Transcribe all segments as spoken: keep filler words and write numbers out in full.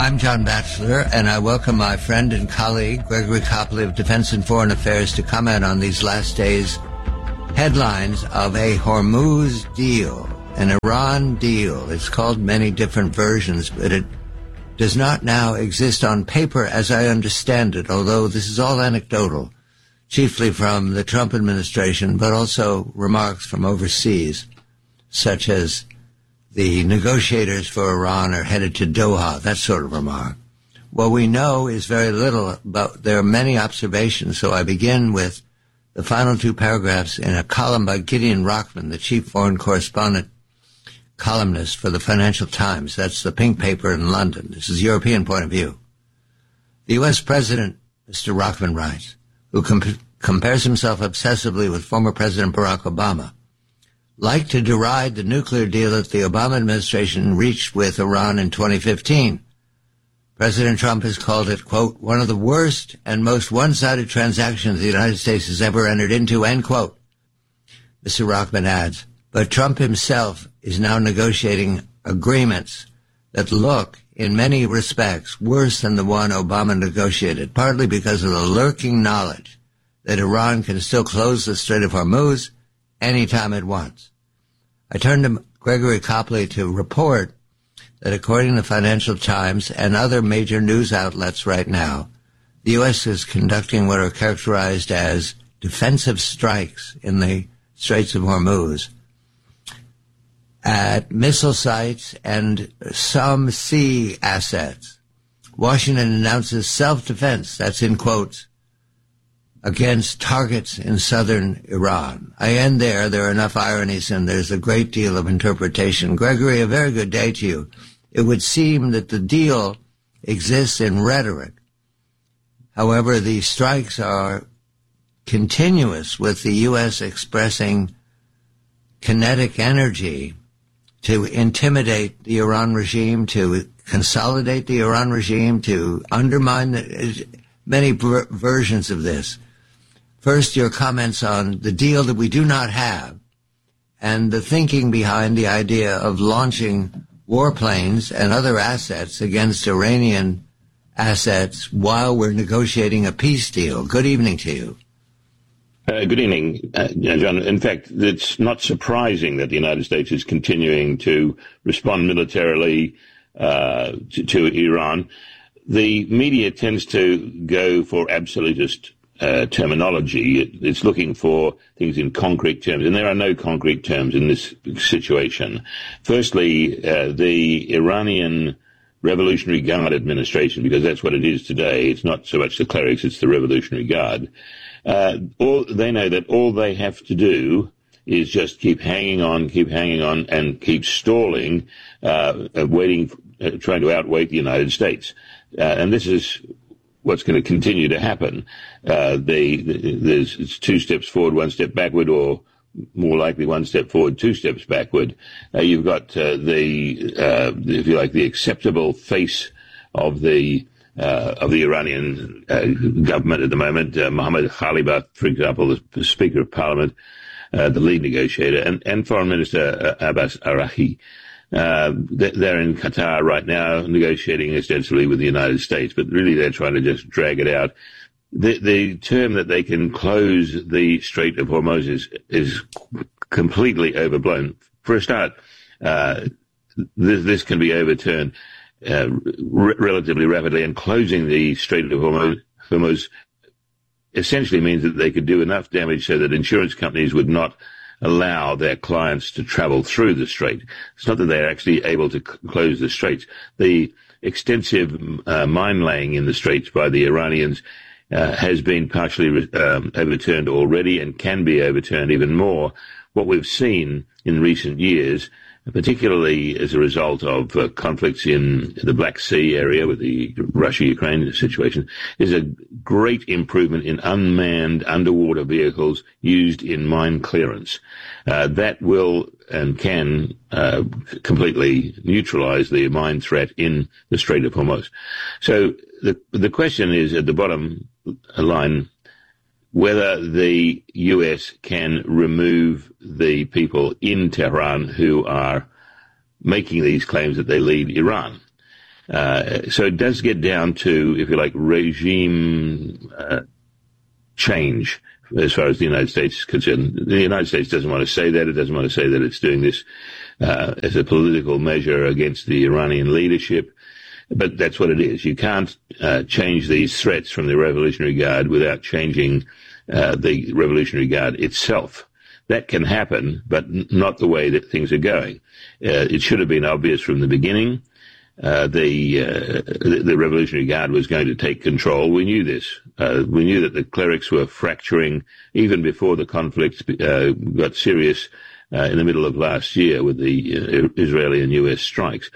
I'm John Batchelor, and I welcome my friend and colleague, Gregory Copley of Defense and Foreign Affairs, to comment on these last days' headlines of a Hormuz deal, an Iran deal. It's called many different versions, but it does not now exist on paper as I understand it, although this is all anecdotal, chiefly from the Trump administration, but also remarks from overseas, such as the negotiators for Iran are headed to Doha, that sort of remark. What we know is very little, but there are many observations, so I begin with the final two paragraphs in a column by Gideon Rachman, the chief foreign correspondent columnist for the Financial Times. That's the pink paper in London. This is European point of view. The U S president, Mister Rachman writes, who comp- compares himself obsessively with former President Barack Obama, like to deride the nuclear deal that the Obama administration reached with Iran in twenty fifteen. President Trump has called it, quote, one of the worst and most one-sided transactions the United States has ever entered into, end quote. Mister Rachman adds, but Trump himself is now negotiating agreements that look, in many respects, worse than the one Obama negotiated, partly because of the lurking knowledge that Iran can still close the Strait of Hormuz anytime it wants. I turn to Gregory Copley to report that according to the Financial Times and other major news outlets right now, the U S is conducting what are characterized as defensive strikes in the Straits of Hormuz at missile sites and some sea assets. Washington announces self-defense, that's in quotes, against targets in southern Iran. I end there. There are enough ironies and there's a great deal of interpretation. Gregory, a very good day to you. It would seem that the deal exists in rhetoric. However, the strikes are continuous with the U S expressing kinetic energy to intimidate the Iran regime, to consolidate the Iran regime, to undermine the, many ver- versions of this. First, your comments on the deal that we do not have and the thinking behind the idea of launching warplanes and other assets against Iranian assets while we're negotiating a peace deal. Good evening to you. Uh, good evening, uh, John. In fact, it's not surprising that the United States is continuing to respond militarily uh, to, to Iran. The media tends to go for absolutist uh, terminology. It, it's looking for things in concrete terms, and there are no concrete terms in this situation. Firstly, uh, the Iranian Revolutionary Guard administration, because that's what it is today. It's not so much the clerics, it's the Revolutionary Guard. Uh, all, they know that all they have to do is just keep hanging on, keep hanging on, and keep stalling, uh, waiting, uh, trying to outwait the United States. Uh, and this is what's going to continue to happen. Uh, they, there's it's two steps forward, one step backward, or more likely one step forward, two steps backward. Uh, you've got uh, the, uh, if you like, the acceptable face of the Uh, of the Iranian uh, government at the moment, uh, Mohammad Khalibaf, for example, the, the Speaker of Parliament, uh, the lead negotiator, and, and Foreign Minister uh, Abbas Arahi. Uh, they're in Qatar right now negotiating ostensibly with the United States, but really they're trying to just drag it out. The, the term that they can close the Strait of Hormuz is, is completely overblown. For a start, uh, this, this can be overturned Uh, r- relatively rapidly, and closing the Strait of Hormuz, Hormuz essentially means that they could do enough damage so that insurance companies would not allow their clients to travel through the strait. It's not that they're actually able to c- close the straits. The extensive uh, mine laying in the straits by the Iranians uh, has been partially re- um, overturned already and can be overturned even more. What we've seen in recent years, particularly as a result of uh, conflicts in the Black Sea area with the Russia-Ukraine situation, is a great improvement in unmanned underwater vehicles used in mine clearance. Uh, that will and can uh, completely neutralize the mine threat in the Strait of Hormuz. So the the question is, at the bottom line, whether the U S can remove the people in Tehran who are making these claims that they lead Iran. Uh, so it does get down to, if you like, regime uh, change as far as the United States is concerned. The United States doesn't want to say that. It doesn't want to say that it's doing this uh, as a political measure against the Iranian leadership. But that's what it is. You can't uh, change these threats from the Revolutionary Guard without changing uh, the Revolutionary Guard itself. That can happen, but n- not the way that things are going. Uh, it should have been obvious from the beginning. Uh, the, uh, the the Revolutionary Guard was going to take control. We knew this. Uh, we knew that the clerics were fracturing even before the conflict uh, got serious uh, in the middle of last year with the uh, Israeli and U S strikes.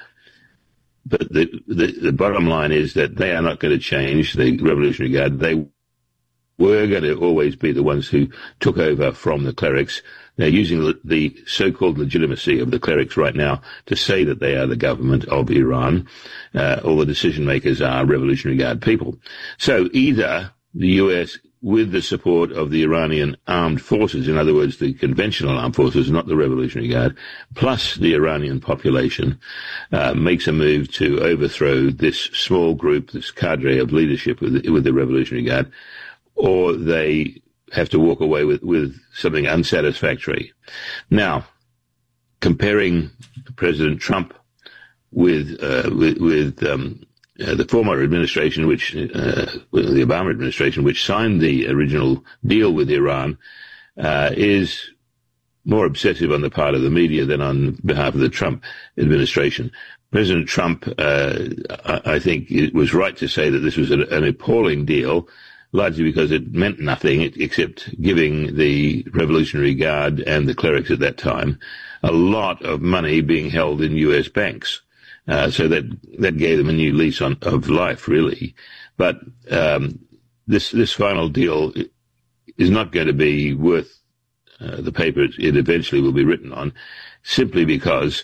But the, the the bottom line is that they are not going to change the Revolutionary Guard. They were going to always be the ones who took over from the clerics. They're using the so-called legitimacy of the clerics right now to say that they are the government of Iran. Uh, all the decision makers are Revolutionary Guard people. So either the U S, with the support of the Iranian armed forces, in other words, the conventional armed forces, not the Revolutionary Guard, plus the Iranian population, uh, makes a move to overthrow this small group, this cadre of leadership with, with the Revolutionary Guard, or they have to walk away with, with something unsatisfactory. Now, comparing President Trump with, uh, with, with um, uh, the former administration, which, uh, the Obama administration, which signed the original deal with Iran, uh, is more obsessive on the part of the media than on behalf of the Trump administration. President Trump, uh, I, I think it was right to say that this was an, an appalling deal, largely because it meant nothing except giving the Revolutionary Guard and the clerics at that time a lot of money being held in U S banks. Uh, so that that gave them a new lease on, of life, really. But um, this this final deal is not going to be worth uh, the paper it eventually will be written on, simply because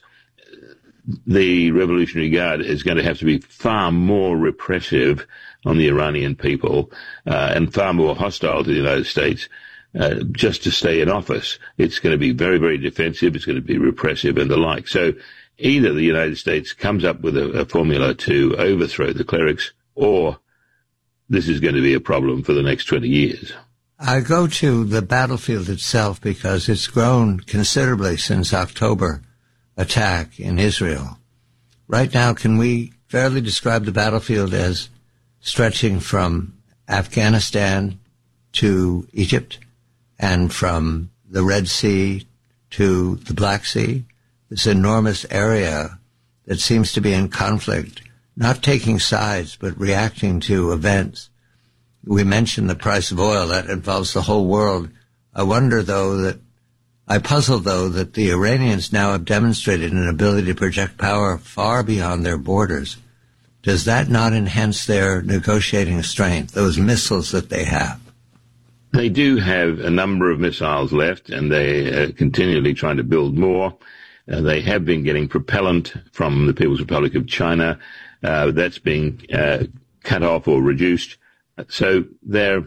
the Revolutionary Guard is going to have to be far more repressive on the Iranian people uh, and far more hostile to the United States uh, just to stay in office. It's going to be very, very defensive. It's going to be repressive and the like. So either the United States comes up with a, a formula to overthrow the clerics, or this is going to be a problem for the next twenty years. I go to the battlefield itself because it's grown considerably since October attack in Israel. Right now, can we fairly describe the battlefield as stretching from Afghanistan to Egypt and from the Red Sea to the Black Sea? This enormous area that seems to be in conflict, not taking sides, but reacting to events. We mentioned the price of oil. That involves the whole world. I wonder, though, that I puzzle, though, that the Iranians now have demonstrated an ability to project power far beyond their borders. Does that not enhance their negotiating strength, those missiles that they have? They do have a number of missiles left, and they are continually trying to build more. Uh, they have been getting propellant from the People's Republic of China. Uh, that's being uh, cut off or reduced. So their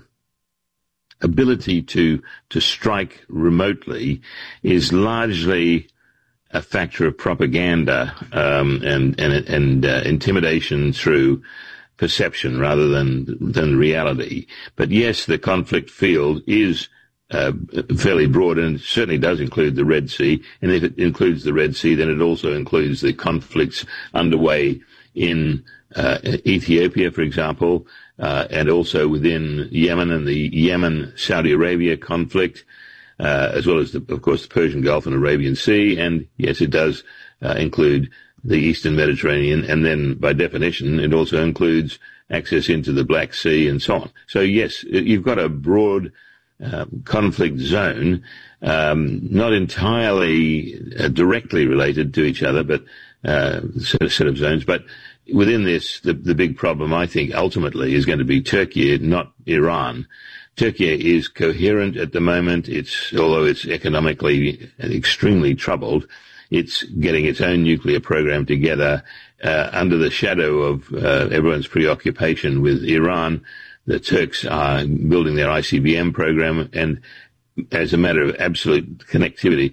ability to to strike remotely is largely a factor of propaganda um, and and, and uh, intimidation through perception rather than than reality. But yes, the conflict field is uh, fairly broad, and it certainly does include the Red Sea. And if it includes the Red Sea, then it also includes the conflicts underway in uh, Ethiopia, for example, uh, and also within Yemen and the Yemen-Saudi Arabia conflict, uh, as well as, the, of course, the Persian Gulf and Arabian Sea. And yes, it does uh, include the Eastern Mediterranean, and then by definition, it also includes access into the Black Sea and so on. So yes, you've got a broad uh, conflict zone, um, not entirely uh, directly related to each other, but uh, set, of, set of zones. But within this, the, the big problem, I think, ultimately is going to be Turkey, not Iran. Turkey is coherent at the moment. It's, although it's economically extremely troubled, it's getting its own nuclear program together uh, under the shadow of uh, everyone's preoccupation with Iran. The Turks are building their I C B M program, and as a matter of absolute connectivity,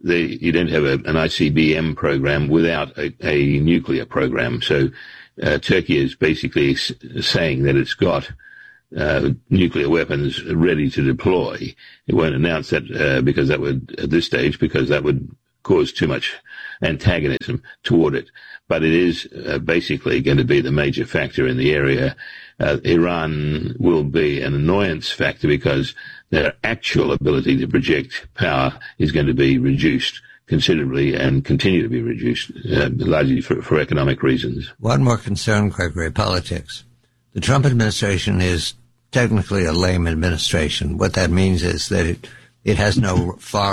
the, you don't have a, an I C B M program without a, a nuclear program. So uh, Turkey is basically s- saying that it's got uh, nuclear weapons ready to deploy. It won't announce that uh, because that would, at this stage, because that would cause too much antagonism toward it. But it is uh, basically going to be the major factor in the area. Uh, Iran will be an annoyance factor because their actual ability to project power is going to be reduced considerably and continue to be reduced, uh, largely for, for economic reasons. One more concern, Gregory, politics. The Trump administration is technically a lame administration. What that means is that it, it has no far